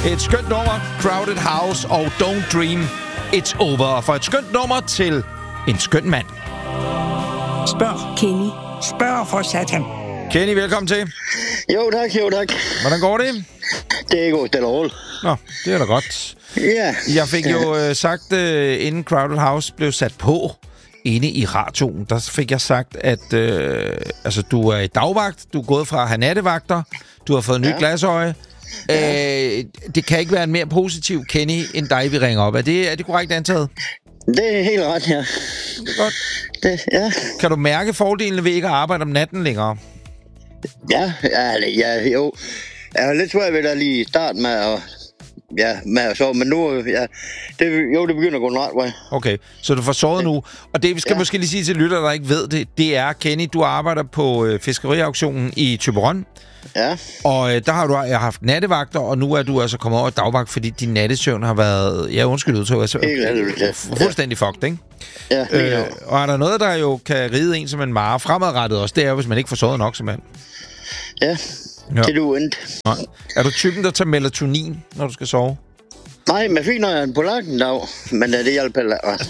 Et skønt nummer, Crowded House og Don't Dream It's Over. Og for et skønt nummer til en skøn mand. Spørg Kenny. Spørg for satan. Kenny, velkommen til. Jo tak. Hvordan går det? Det er godt, det er roligt. Nå, det er da godt. Ja. Jeg fik jo sagt, inden Crowded House blev sat på inde i radioen, der fik jeg sagt, at du er i dagvagt, du er gået fra at have nattevagter, du har fået nye glasøje. Det kan ikke være en mere positiv Kenny, end dig, vi ringer op. Er det korrekt antaget? Det er helt ret, ja. Det er godt. Kan du mærke fordelene ved ikke at arbejde om natten længere? Ja, jo. Jeg har lidt svært ved at lige starte med at sove, men nu, det begynder at gå en ret vej. Okay, så du får sovet nu. Og det, vi skal måske lige sige til lytter, der ikke ved det, det er, Kenny, du arbejder på fiskeriauktionen i Thyborøn. Ja. Og der har du haft nattevagter, og nu er du altså kommet over dagvagt, fordi din nattesøvn har været, undskyld udtryk, fuldstændig fucked, ikke? Ja, og er der noget, der jo kan ride en som en mare fremadrettet også, det er jo, hvis man ikke får sovet nok som mand. Ja. Det er du ondt. Er du typen, der tager melatonin, når du skal sove? Nej, men fint, når jeg er på lakken dag. Men det hjælper heller også.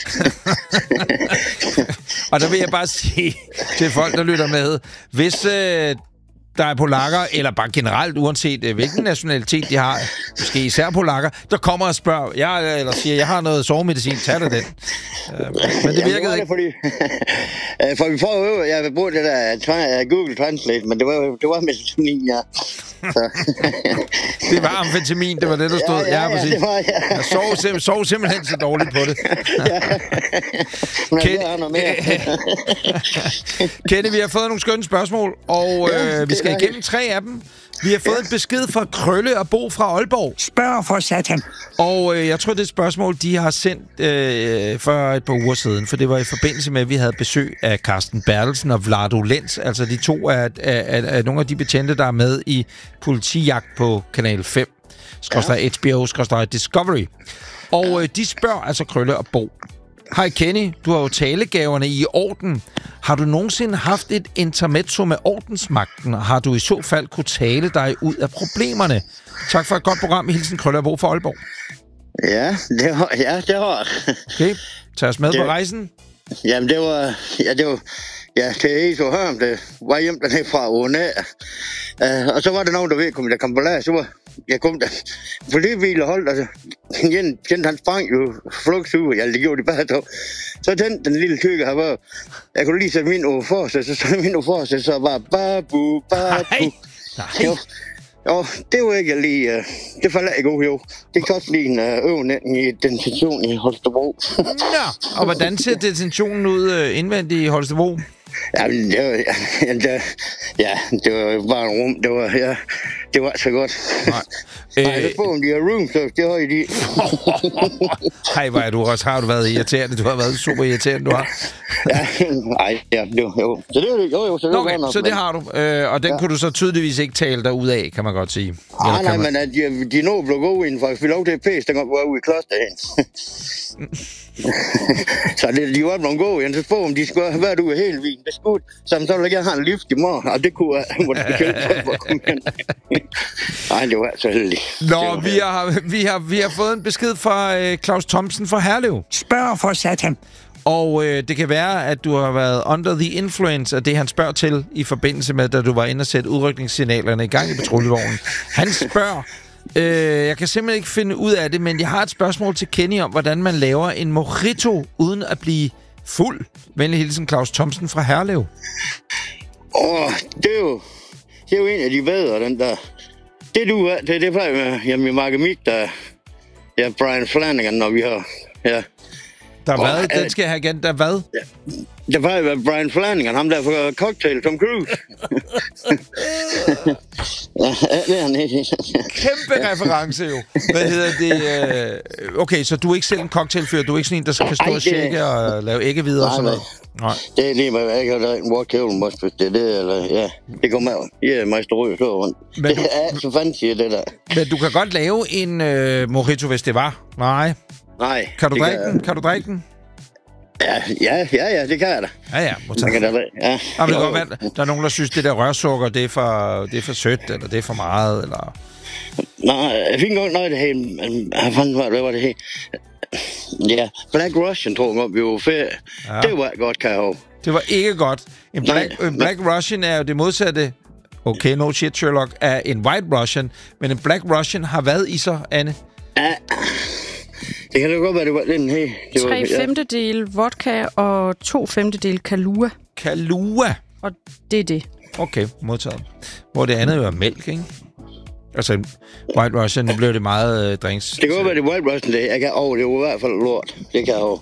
Og der vil jeg bare sige til folk, der lytter med, hvis der er polakker, eller bare generelt, uanset hvilken nationalitet de har, måske især polakker, der kommer og spørger, eller siger, jeg har noget sovemedicin, tag dig den. Men det virkede ikke. For vi får jo øve, jeg vil bruge det der Google Translate, men det var melatonin, ja. Det var amfetamin, det var det, der stod. Ja, præcis. Det var, Jeg sov simpelthen så dårligt på det. Kenny, vi har fået nogle skønne spørgsmål, og vi skal igennem 3 af dem. Vi har fået en besked fra Krølle og Bo fra Aalborg. Spørg for satan. Og jeg tror, det er et spørgsmål, de har sendt for et par uger siden, for det var i forbindelse med, at vi havde besøg af Carsten Bertelsen og Vlado Lenz, altså de to af nogle af de betjente, der er med i Politijagt på Kanal 5, HBO, Discovery. Og de spørger altså Krølle og Bo. Hej Kenny, du har jo talegaverne i orden. Har du nogensinde haft et intermezzo med ordensmagten? Har du i så fald kunne tale dig ud af problemerne? Tak for et godt program. Hilsen Krølle og Bo fra Aalborg. Ja, det har. Okay, tag os med på rejsen. Jamen, det var det er så hørt, det var hjem dernede fra UNA. Og så var der nogen, der kom på lager, så var jeg kom der. For det ville holdt, altså, han sprang jo flugtsuge, det gjorde de bare dog. Så den lille tykke her var, jeg kunne lige sætte min ord for sig, så var babu. Nej. Jo, det var ikke lige, det faldt ikke god jo. Det kostede lige en øvning i detention i Holstebro. Og hvordan ser detentionen ud indvendigt i Holstebro? Jamen, det var bare en rum. Det var så godt. Nej, det får de her room service, det har I de. Hej, hvor er du også. Har du været irriterende? Du har været super irriterende, du har. Jo. Så det var jo. Okay, så det har du. Og den kunne du så tydeligvis ikke tale dig ud af, kan man godt sige. Nej, men de nå blev gode inden, for jeg fik lov til at pæse, der var ude i klosterhen. Så de var blevet gode igen, så spurgte om de skulle have været ude helt vin. Det skulle, så ville jeg have en lift i morgen, og det kunne jeg måtte bekæmpe for at komme hen. Nej, det var så heldigt. Nå, vi har fået en besked fra Claus Thomsen fra Herlev. Spørg for satan. Og det kan være, at du har været under the influence af det, han spørger til, i forbindelse med, da du var inde og sætte udrykningssignalerne i gang i patruljevognen. Han spørger, jeg kan simpelthen ikke finde ud af det, men jeg har et spørgsmål til Kenny om, hvordan man laver en mojito uden at blive fuld. Venlig hilsen, Claus Thomsen fra Herlev. Det er jo en af de bedre, den der. Det er faktisk med Margamik, der er Brian Flanagan, når vi har. Ja. Der hvad? Den skal jeg have igen. Der hvad? Det var Brian Flanagan, ham der for Cocktail, Tom Cruise. Det er han ikke. Kæmpe reference jo. Hvad hedder det? Okay, så du er ikke selv en cocktailfyr? Du er ikke sådan en, der kan stå og shake og lave æggevidere og sådan noget? Nej. Det er lige med, jeg har en walk-out måske, hvis det er det, eller ja. Det kommer af. Jeg er mest rød, så rundt. Det er så fancy, det der. Men du kan godt lave en mojito, hvis det var? Nej. Kan du drikke den? Kan du drikke den? Ja, det kan jeg da. Ja, modtaget. Det kan godt være, der er nogen, der synes, det der rørsukker, det er for sødt, eller det er for meget, eller... Nej, jeg fik engang noget, det her... Hvad var det her? Ja, Black Russian, tror jeg, vi var ferie. Ja. Det var godt, kan jeg huske. Det var ikke godt. En Black Russian er jo det modsatte... Okay, no shit, Sherlock, er en White Russian. Men en Black Russian har hvad i sig, Anne? Ja, det kan da godt være, det var den her. 3/5 vodka og 2/5 Kahlua. Kahlua? Og det er det. Okay, modtaget. Hvor det andet jo er mælk, ikke? Altså, White Russian, nu blev det meget drinks. Det kan godt være, det White Russian, det jeg kan det var i hvert fald lort. Det kan jeg over.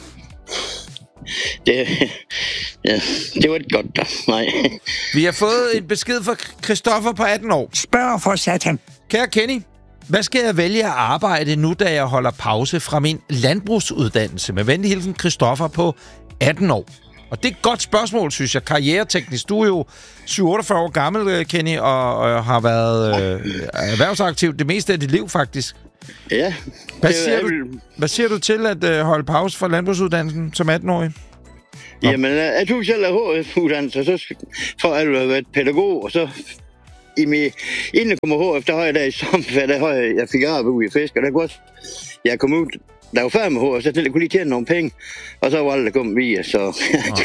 Det var ikke godt, da. Nej. Vi har fået en besked fra Christoffer på 18 år. Spørg for satan. Kære Kenny, hvad skal jeg vælge at arbejde nu, da jeg holder pause fra min landbrugsuddannelse? Med venlig hilsen, Christoffer på 18 år. Og det er et godt spørgsmål, synes jeg. Karriereteknisk. Du er jo 47 år gammel, Kenny, og har været erhvervsaktiv det meste af dit liv, faktisk. Ja. Hvad siger du til at holde pause fra landbrugsuddannelsen som 18-årig? Jamen, jeg tog selv HF-uddannelse, så for at have været pædagog, og så inden jeg kommer HF, der har jeg der i sommerferie, der har jeg fik arbejde ude i fisk, og der kunne også, jeg kom ud, der var færdig med HF, så jeg kunne lige tjene nogle penge, og så var aldrig kommet via, så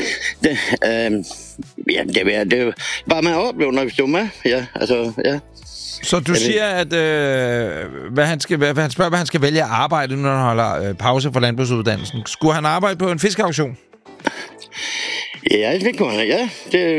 det er bare man oplever, når vi stod med, ja, altså, ja. Så du siger, at han spørger, hvad han skal vælge at arbejde, når han holder pause fra landbrugsuddannelsen. Skulle han arbejde på en fiskeauktion? Ja, det kunne han. Ja,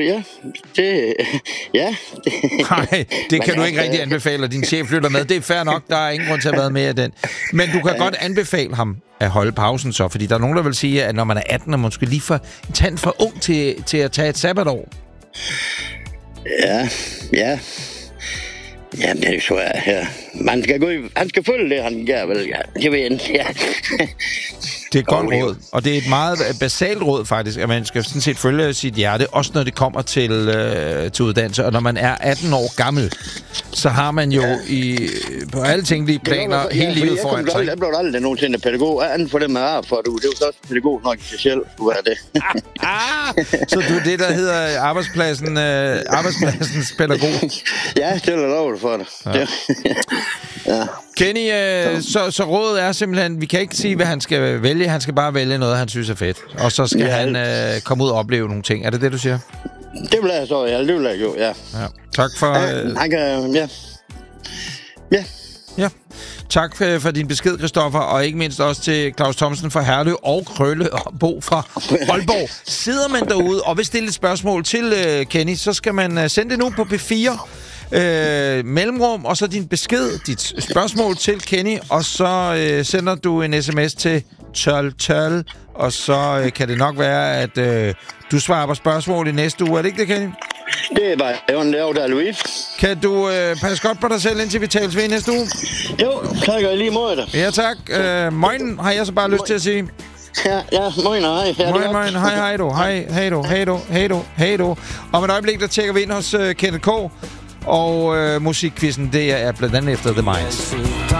Nej, det kan du ikke rigtig anbefale, din chef flytter med. Det er fair nok, der er ingen grund til at have været med af den. Men du kan godt anbefale ham at holde pausen så, fordi der er nogen, der vil sige, at når man er 18, er man måske lige for en tand for ung til at tage et sabbatår. Ja. Jamen, det er jo svært her. Han skal følge det, han gør vel. Ja. Jeg ved ikke, ja. Det er et godt råd, og det er et meget basalt råd faktisk, at man skal sådan set følge sit hjerte, også når det kommer til uddannelse. Og når man er 18 år gammel, så har man jo på alle tænkelige planer hele livet foran sig. Jeg blev aldrig nogensinde pædagog. Anden for det med for du. Det er jo også pædagog nok i sig selv, du er det. Så du er det, der hedder arbejdspladsens pædagog? Ja, det er lov for det. Ja. Kenny, så rådet er simpelthen, vi kan ikke sige, hvad han skal vælge. Han skal bare vælge noget, han synes er fedt. Og så skal han komme ud og opleve nogle ting. Er det det, du siger? Det vil jeg så, ja. Det vil jeg jo, ja. Tak for... Han kan, ja. Tak for din besked, Christoffer, og ikke mindst også til Claus Thomsen fra Herlev og Krølle og Bo fra Aalborg. Sidder man derude og vil stille et spørgsmål til Kenny, så skal man sende det nu på P4 mellemrum, og så din besked, dit spørgsmål til Kenny, og så sender du en sms til 1212, og så kan det nok være, at du svarer på spørgsmål i næste uge. Er det ikke det, Kenny? Det er bare der, Louise. Kan du passe godt på dig selv, indtil vi tales ved næste uge? Jo, tak og lige mod dig. Ja, tak. Moin har jeg så bare lyst til at sige. Ja, moin og hej. Moin, hej du. Om et øjeblik, der tjekker vi ind hos Kenneth K. Og musikquizzen, det er blandt andet efter The Minds.